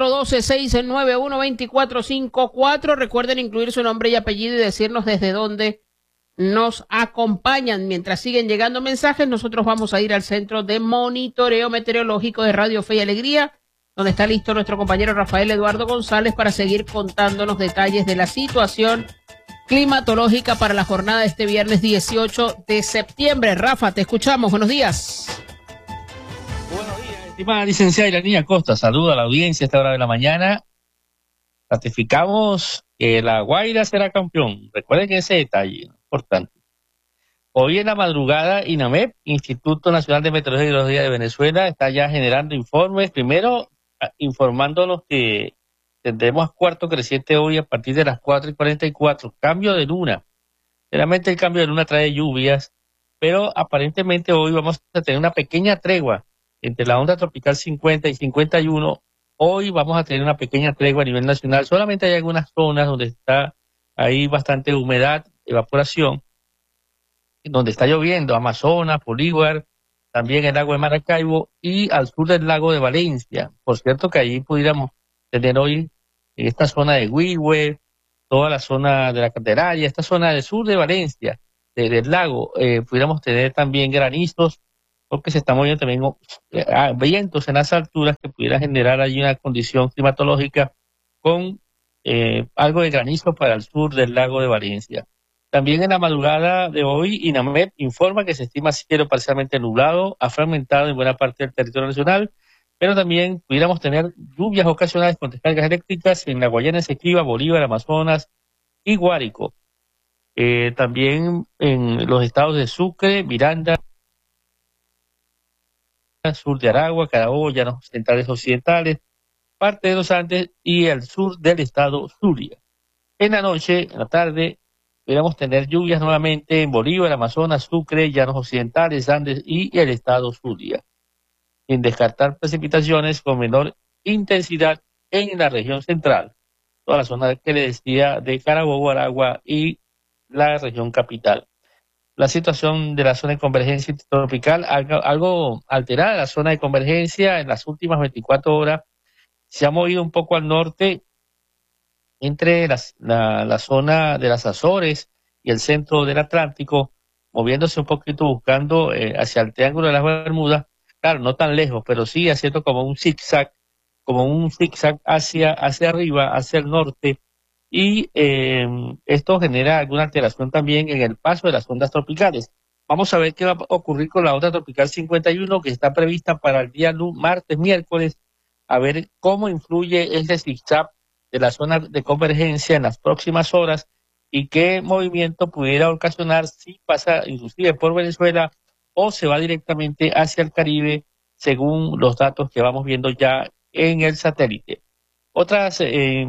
0412-691-2454. Recuerden incluir su nombre y apellido y decirnos desde dónde nos acompañan. Mientras siguen llegando mensajes, nosotros vamos a ir al Centro de Monitoreo Meteorológico de Radio Fe y Alegría, donde está listo nuestro compañero Rafael Eduardo González para seguir contándonos detalles de la situación climatológica para la jornada de este viernes 18 de septiembre. Rafa, te escuchamos. Buenos días. Buenos días, estimada licenciada Iranía Costa. Saludo a la audiencia a esta hora de la mañana. Ratificamos que La Guaira será campeón. Recuerden que ese detalle es importante. Hoy en la madrugada, INAMEP, Instituto Nacional de Meteorología y Hidrología de Venezuela, está ya generando informes. Primero, informándonos que tendremos cuarto creciente hoy a partir de las 4:44. Cambio de luna. Realmente el cambio de luna trae lluvias, pero aparentemente hoy vamos a tener una pequeña tregua entre la onda tropical 50 y 51. Hoy vamos a tener una pequeña tregua a nivel nacional. Solamente hay algunas zonas donde está ahí bastante humedad, evaporación, donde está lloviendo, Amazonas, Bolívar, también el lago de Maracaibo y al sur del lago de Valencia. Por cierto que allí pudiéramos tener hoy en esta zona de Huihue, toda la zona de la Candelaria, esta zona del sur de Valencia, del lago, pudiéramos tener también granizos, porque se están moviendo también vientos en las alturas que pudiera generar allí una condición climatológica con algo de granizo para el sur del lago de Valencia. También en la madrugada de hoy, INAMEP informa que se estima cielo parcialmente nublado, ha fragmentado en buena parte del territorio nacional, pero también pudiéramos tener lluvias ocasionales con descargas eléctricas en la Guayana Esequiba, Bolívar, Amazonas y Guárico. También en los estados de Sucre, Miranda, sur de Aragua, Carabobo, llanos centrales occidentales, parte de los Andes y el sur del estado Zulia. En la noche, en la tarde, podríamos tener lluvias nuevamente en Bolívar, Amazonas, Sucre, Llanos Occidentales, Andes y el estado Zulia, sin descartar precipitaciones con menor intensidad en la región central, toda la zona que le decía de Carabobo, Aragua y la región capital. La situación de la zona de convergencia tropical, algo alterada, la zona de convergencia en las últimas 24 horas se ha movido un poco al norte entre la zona de las Azores y el centro del Atlántico, moviéndose un poquito buscando hacia el Triángulo de las Bermudas, claro, no tan lejos, pero sí haciendo como un zigzag hacia arriba, hacia el norte, y esto genera alguna alteración también en el paso de las ondas tropicales. Vamos a ver qué va a ocurrir con la onda tropical 51, que está prevista para el día martes, miércoles, a ver cómo influye ese zigzag de la zona de convergencia en las próximas horas y qué movimiento pudiera ocasionar si pasa inclusive por Venezuela o se va directamente hacia el Caribe, según los datos que vamos viendo ya en el satélite. Otras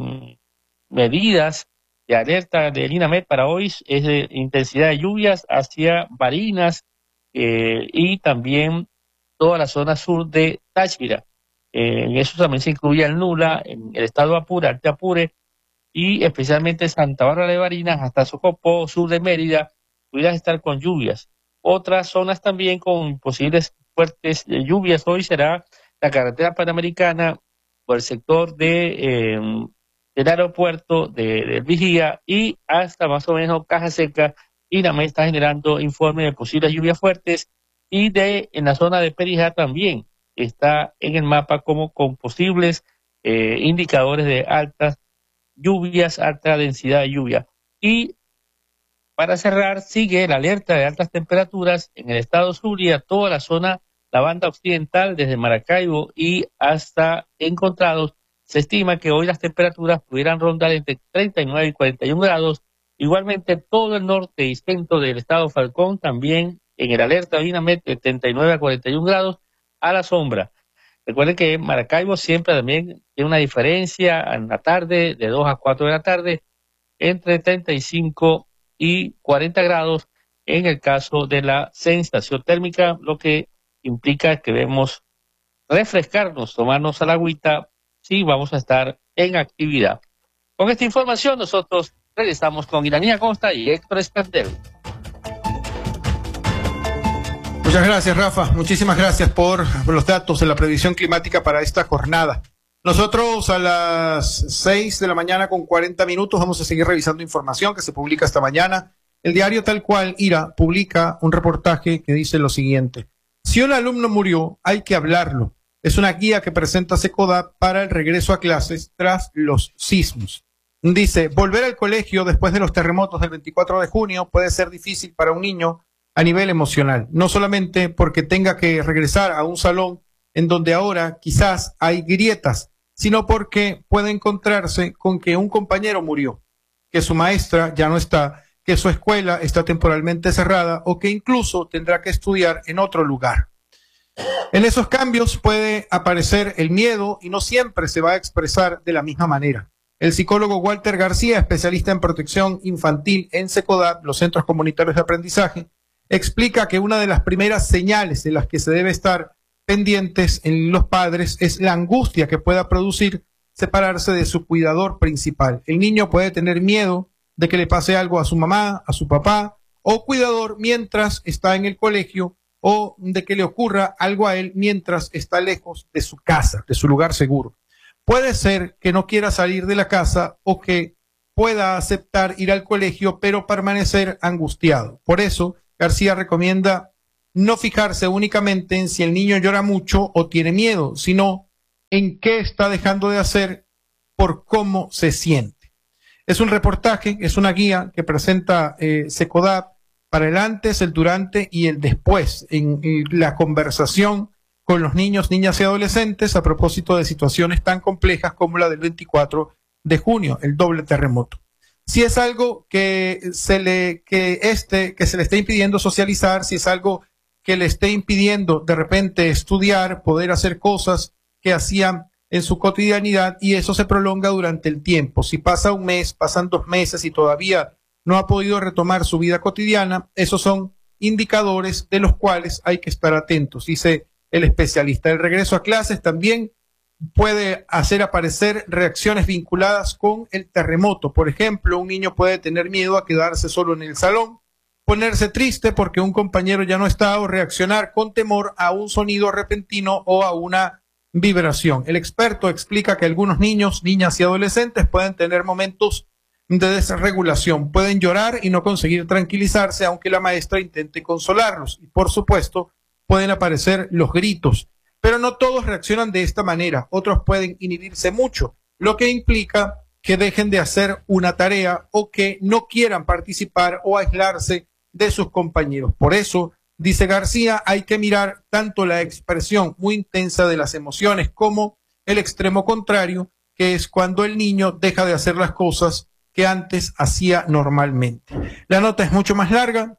medidas de alerta del INAMED para hoy es de intensidad de lluvias hacia Barinas y también toda la zona sur de Táchira. En eso también se incluye el Nula, en el estado Apure, Arte Apure, y especialmente Santa Bárbara de Barinas hasta Socopó, sur de Mérida, pudieran estar con lluvias. Otras zonas también con posibles fuertes lluvias hoy será la carretera panamericana por el sector del aeropuerto del Vigía y hasta más o menos Caja Seca. INAMED está generando informes de posibles lluvias fuertes y en la zona de Perijá también está en el mapa como con posibles indicadores de altas lluvias, alta densidad de lluvia. Y para cerrar, sigue la alerta de altas temperaturas en el estado Zulia, toda la zona, la banda occidental, desde Maracaibo y hasta Encontrados. Se estima que hoy las temperaturas pudieran rondar entre 39 y 41 grados. Igualmente, todo el norte y centro del estado Falcón, también en el alerta de INAMED, de 39 a 41 grados a la sombra. Recuerden que Maracaibo siempre también tiene una diferencia en la tarde, de 2 a 4 de la tarde, entre 35 y 40 grados en el caso de la sensación térmica, lo que implica que debemos refrescarnos, tomarnos a la agüita si vamos a estar en actividad. Con esta información nosotros regresamos con Iranía Costa y Héctor Escandel. Muchas gracias, Rafa. Muchísimas gracias por los datos de la previsión climática para esta jornada. Nosotros a las 6 de la mañana con 40 minutos vamos a seguir revisando información que se publica esta mañana. El diario Tal Cual, IRA, publica un reportaje que dice lo siguiente. Si un alumno murió, hay que hablarlo. Es una guía que presenta SECODAP para el regreso a clases tras los sismos. Dice, volver al colegio después de los terremotos del 24 de junio puede ser difícil para un niño a nivel emocional, no solamente porque tenga que regresar a un salón en donde ahora quizás hay grietas, sino porque puede encontrarse con que un compañero murió, que su maestra ya no está, que su escuela está temporalmente cerrada o que incluso tendrá que estudiar en otro lugar. En esos cambios puede aparecer el miedo y no siempre se va a expresar de la misma manera. El psicólogo Walter García, especialista en protección infantil en SECODAP, los Centros Comunitarios de Aprendizaje, explica que una de las primeras señales de las que se debe estar pendientes en los padres es la angustia que pueda producir separarse de su cuidador principal. El niño puede tener miedo de que le pase algo a su mamá, a su papá o cuidador mientras está en el colegio o de que le ocurra algo a él mientras está lejos de su casa, de su lugar seguro. Puede ser que no quiera salir de la casa o que pueda aceptar ir al colegio, pero permanecer angustiado. Por eso, García recomienda no fijarse únicamente en si el niño llora mucho o tiene miedo, sino en qué está dejando de hacer por cómo se siente. Es un reportaje, es una guía que presenta SECODAP para el antes, el durante y el después en la conversación con los niños, niñas y adolescentes a propósito de situaciones tan complejas como la del 24 de junio, el doble terremoto. Si es algo que se le esté impidiendo socializar, si es algo que le esté impidiendo de repente estudiar, poder hacer cosas que hacían en su cotidianidad y eso se prolonga durante el tiempo. Si pasa un mes, pasan 2 meses y todavía no ha podido retomar su vida cotidiana, esos son indicadores de los cuales hay que estar atentos, dice el especialista. El regreso a clases también puede hacer aparecer reacciones vinculadas con el terremoto. Por ejemplo, un niño puede tener miedo a quedarse solo en el salón, ponerse triste porque un compañero ya no está o reaccionar con temor a un sonido repentino o a una vibración. El experto explica que algunos niños, niñas y adolescentes pueden tener momentos de desregulación, pueden llorar y no conseguir tranquilizarse aunque la maestra intente consolarlos. Y por supuesto, pueden aparecer los gritos, pero no todos reaccionan de esta manera. Otros pueden inhibirse mucho, lo que implica que dejen de hacer una tarea o que no quieran participar o aislarse de sus compañeros. Por eso, dice García, hay que mirar tanto la expresión muy intensa de las emociones como el extremo contrario, que es cuando el niño deja de hacer las cosas que antes hacía normalmente. La nota es mucho más larga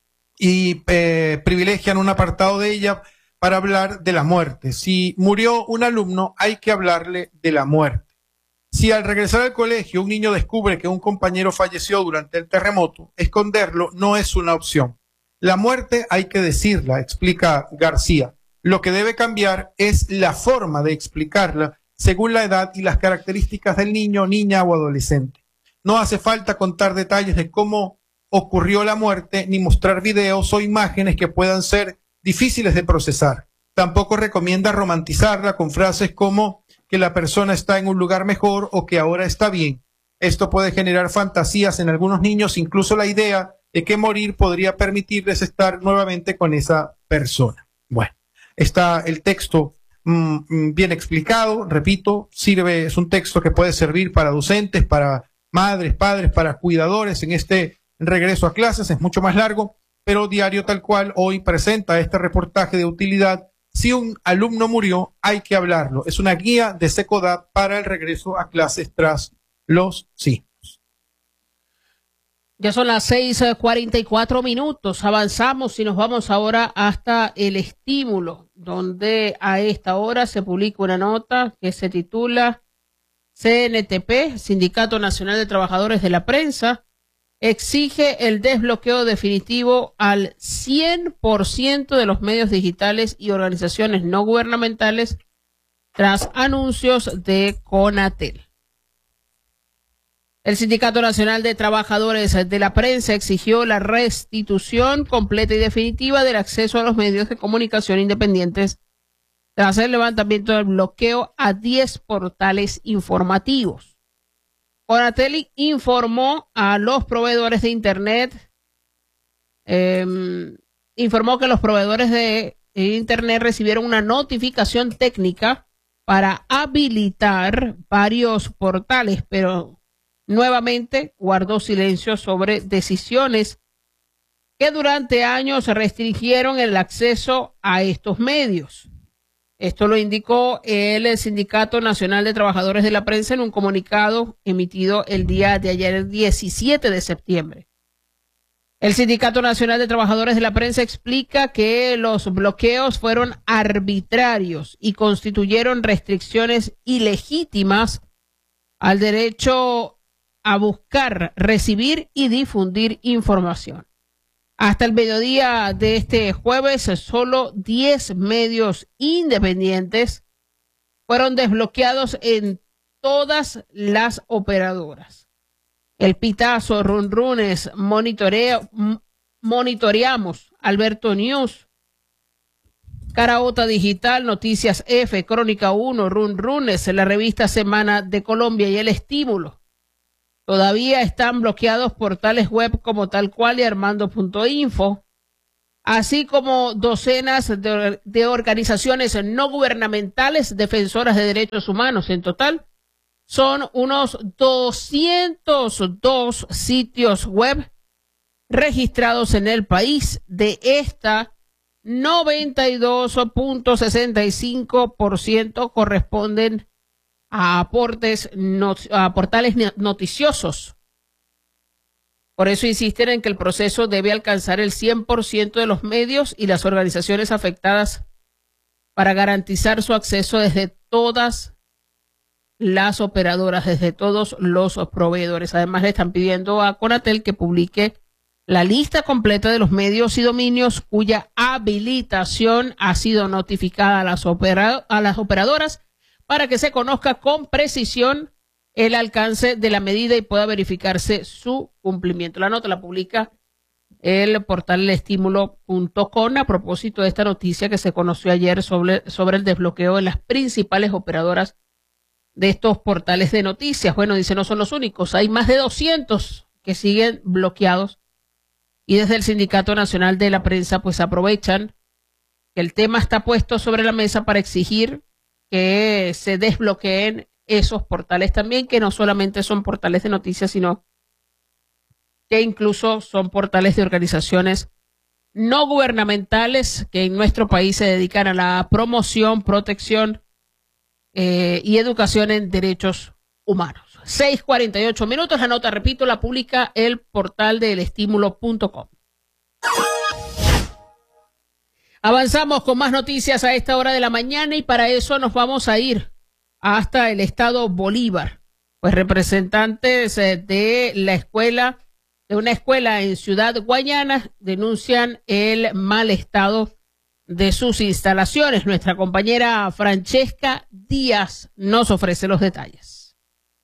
y privilegian un apartado de ella para hablar de la muerte. Si murió un alumno, hay que hablarle de la muerte. Si al regresar al colegio un niño descubre que un compañero falleció durante el terremoto, esconderlo no es una opción. La muerte hay que decirla, explica García. Lo que debe cambiar es la forma de explicarla según la edad y las características del niño, niña o adolescente. No hace falta contar detalles de cómo ocurrió la muerte ni mostrar videos o imágenes que puedan ser difíciles de procesar. Tampoco recomienda romantizarla con frases como que la persona está en un lugar mejor o que ahora está bien. Esto puede generar fantasías en algunos niños, incluso la idea de que morir podría permitirles estar nuevamente con esa persona. Bueno, está el texto bien explicado, repito, es un texto que puede servir para docentes, para madres, padres, para cuidadores en este regreso a clases. Es mucho más largo, pero Diario Tal Cual hoy presenta este reportaje de utilidad. Si un alumno murió, hay que hablarlo. Es una guía de Secodap para el regreso a clases tras los sismos. Ya son las 6:44. Avanzamos y nos vamos ahora hasta el estímulo, donde a esta hora se publica una nota que se titula CNTP, Sindicato Nacional de Trabajadores de la Prensa, exige el desbloqueo definitivo al 100% de los medios digitales y organizaciones no gubernamentales tras anuncios de Conatel. El Sindicato Nacional de Trabajadores de la Prensa exigió la restitución completa y definitiva del acceso a los medios de comunicación independientes tras el levantamiento del bloqueo a 10 portales informativos. Conatel informó a los proveedores de Internet, informó que los proveedores de Internet recibieron una notificación técnica para habilitar varios portales, pero nuevamente guardó silencio sobre decisiones que durante años restringieron el acceso a estos medios. Esto lo indicó el Sindicato Nacional de Trabajadores de la Prensa en un comunicado emitido el día de ayer, el 17 de septiembre. El Sindicato Nacional de Trabajadores de la Prensa explica que los bloqueos fueron arbitrarios y constituyeron restricciones ilegítimas al derecho a buscar, recibir y difundir información. Hasta el mediodía de este jueves, solo 10 medios independientes fueron desbloqueados en todas las operadoras. El Pitazo, Runrunes, Monitoreamos, Alberto News, Caraota Digital, Noticias F, Crónica 1, Runrunes, la revista Semana de Colombia y El Estímulo. Todavía están bloqueados portales web como Tal Cual y Armando.info, así como docenas de organizaciones no gubernamentales defensoras de derechos humanos. En total, son unos 202 sitios web registrados en el país. De esta, 92.65% corresponden a portales noticiosos. Por eso insisten en que el proceso debe alcanzar el 100% de los medios y las organizaciones afectadas para garantizar su acceso desde todas las operadoras, desde todos los proveedores. Además, le están pidiendo a Conatel que publique la lista completa de los medios y dominios cuya habilitación ha sido notificada a las operadoras para que se conozca con precisión el alcance de la medida y pueda verificarse su cumplimiento. La nota la publica el portal elestimulo.com a propósito de esta noticia que se conoció ayer sobre el desbloqueo de las principales operadoras de estos portales de noticias. Bueno, dice, no son los únicos, hay más de 200 que siguen bloqueados y desde el Sindicato Nacional de la Prensa pues aprovechan que el tema está puesto sobre la mesa para exigir que se desbloqueen esos portales también, que no solamente son portales de noticias, sino que incluso son portales de organizaciones no gubernamentales que en nuestro país se dedican a la promoción, protección y educación en derechos humanos. 6:48 minutos, la nota, repito, la publica el portal de elestimulo.com. Avanzamos con más noticias a esta hora de la mañana y para eso nos vamos a ir hasta el estado Bolívar. Pues representantes de una escuela en Ciudad Guayana denuncian el mal estado de sus instalaciones. Nuestra compañera Francesca Díaz nos ofrece los detalles.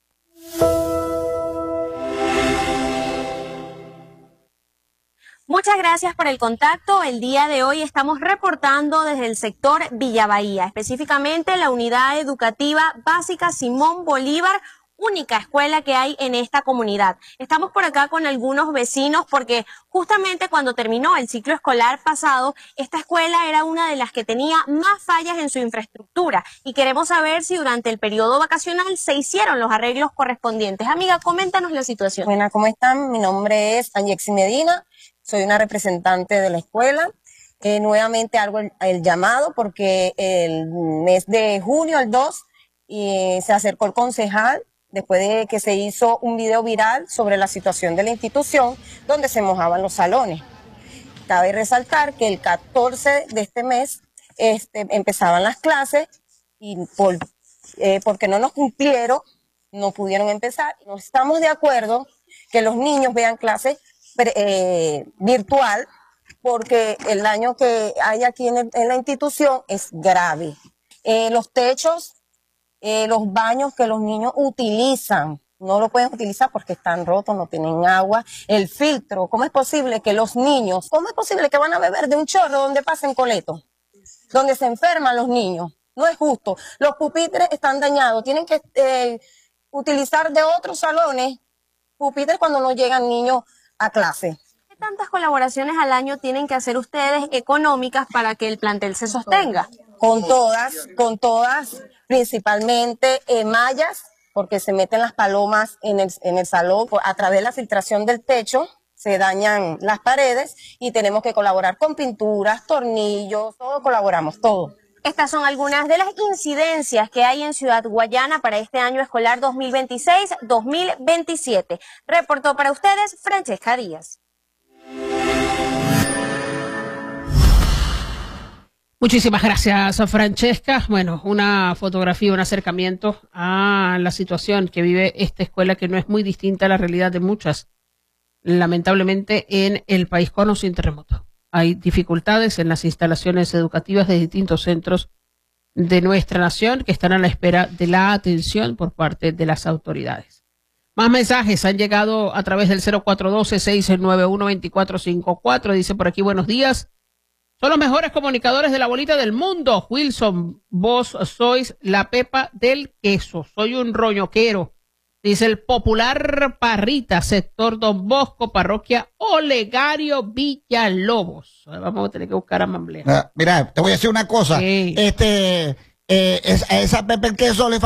Muchas gracias por el contacto. El día de hoy estamos reportando desde el sector Villa Bahía, específicamente la unidad educativa básica Simón Bolívar, única escuela que hay en esta comunidad. Estamos por acá con algunos vecinos porque justamente cuando terminó el ciclo escolar pasado, esta escuela era una de las que tenía más fallas en su infraestructura y queremos saber si durante el periodo vacacional se hicieron los arreglos correspondientes. Amiga, coméntanos la situación. Buenas, ¿cómo están? Mi nombre es Anyexi Medina, soy una representante de la escuela. Nuevamente hago el llamado porque el mes de junio, el 2, se acercó el concejal después de que se hizo un video viral sobre la situación de la institución donde se mojaban los salones. Cabe resaltar que el 14 de este mes empezaban las clases y porque no nos cumplieron, no pudieron empezar. No estamos de acuerdo que los niños vean clases virtual porque el daño que hay aquí en la institución es grave. Los techos, los baños que los niños utilizan, no lo pueden utilizar porque están rotos, no tienen agua. El filtro, ¿cómo es posible que los niños, cómo es posible que van a beber de un chorro donde pasen coletos, donde se enferman los niños? No es justo. Los pupitres están dañados, tienen que utilizar de otros salones pupitres cuando no llegan niños a clase. ¿Qué tantas colaboraciones al año tienen que hacer ustedes económicas para que el plantel se sostenga? Con todas, principalmente mallas, porque se meten las palomas en el salón. A través de la filtración del techo se dañan las paredes y tenemos que colaborar con pinturas, tornillos, todo colaboramos, todo. Estas son algunas de las incidencias que hay en Ciudad Guayana para este año escolar 2026-2027. Reportó para ustedes Francesca Díaz. Muchísimas gracias, Francesca. Bueno, una fotografía, un acercamiento a la situación que vive esta escuela, que no es muy distinta a la realidad de muchas, lamentablemente, en el país con o sin terremoto. Hay dificultades en las instalaciones educativas de distintos centros de nuestra nación que están a la espera de la atención por parte de las autoridades. Más mensajes han llegado a través del 0412-691-2454. Dice por aquí, buenos días. Son los mejores comunicadores de la bolita del mundo. Wilson, vos sois la pepa del queso. Soy un roñoquero. Dice el popular Parrita, sector Don Bosco, parroquia Olegario Villalobos. Vamos a tener que buscar a Mamblea. Mira, te voy a decir una cosa. Sí. A esa pepa del queso le